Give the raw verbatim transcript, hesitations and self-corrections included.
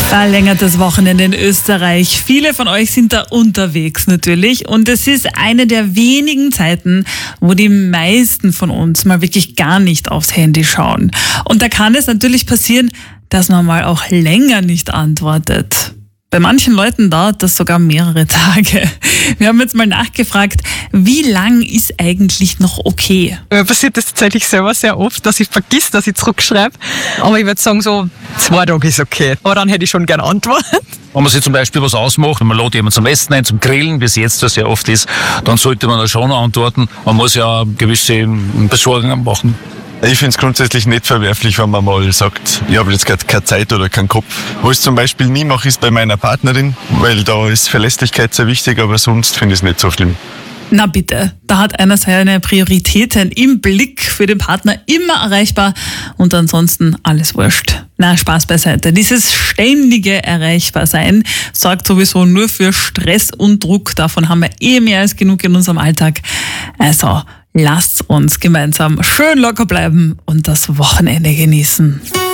Verlängertes Wochenende in Österreich. Viele von euch sind da unterwegs natürlich und es ist eine der wenigen Zeiten, wo die meisten von uns mal wirklich gar nicht aufs Handy schauen. Und da kann es natürlich passieren, dass man mal auch länger nicht antwortet. Bei manchen Leuten dauert das sogar mehrere Tage. Wir haben jetzt mal nachgefragt, wie lang ist eigentlich noch okay? Mir passiert das tatsächlich selber sehr oft, dass ich vergiss, dass ich zurückschreibe. Aber ich würde sagen, so zwei Tage ist okay. Aber dann hätte ich schon gerne Antwort. Wenn man sich zum Beispiel was ausmacht, man lädt jemanden zum Essen ein, zum Grillen, wie es jetzt sehr oft ist, dann sollte man da schon antworten. Man muss ja gewisse Besorgungen machen. Ich finde es grundsätzlich nicht verwerflich, wenn man mal sagt, ich habe jetzt gerade keine Zeit oder keinen Kopf. Was ich zum Beispiel nie mache, ist bei meiner Partnerin, weil da ist Verlässlichkeit sehr wichtig, aber sonst finde ich es nicht so schlimm. Na bitte, da hat einer seine Prioritäten im Blick, für den Partner immer erreichbar und ansonsten alles wurscht. Na, Spaß beiseite. Dieses ständige Erreichbarsein sorgt sowieso nur für Stress und Druck. Davon haben wir eh mehr als genug in unserem Alltag. Also, lasst uns gemeinsam schön locker bleiben und das Wochenende genießen.